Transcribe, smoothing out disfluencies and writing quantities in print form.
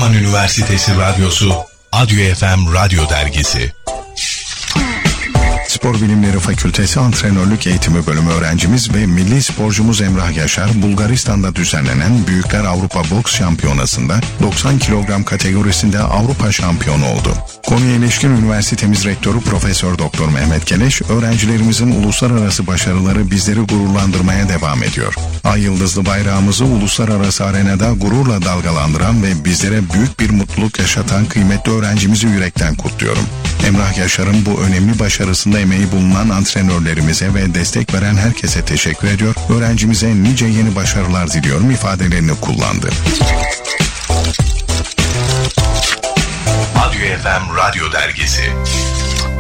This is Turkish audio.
Adıyaman Üniversitesi Radyosu Adyo FM Radyo Dergisi. Spor Bilimleri Fakültesi Antrenörlük Eğitimi Bölümü öğrencimiz ve milli sporcumuz Emrah Yaşar, Bulgaristan'da düzenlenen Büyükler Avrupa Boks Şampiyonası'nda 90 kilogram kategorisinde Avrupa şampiyonu oldu. Konuya ilişkin üniversitemiz rektörü Profesör Doktor Mehmet Keleş, öğrencilerimizin uluslararası başarıları bizleri gururlandırmaya devam ediyor. Ay yıldızlı bayrağımızı uluslararası arenada gururla dalgalandıran ve bizlere büyük bir mutluluk yaşatan kıymetli öğrencimizi yürekten kutluyorum. Emrah Yaşar'ın bu önemli başarısında emeği bulunan antrenörlerimize ve destek veren herkese teşekkür ediyor. Öğrencimize nice yeni başarılar diliyorum ifadelerini kullandı. Adyo FM Radyo Dergisi.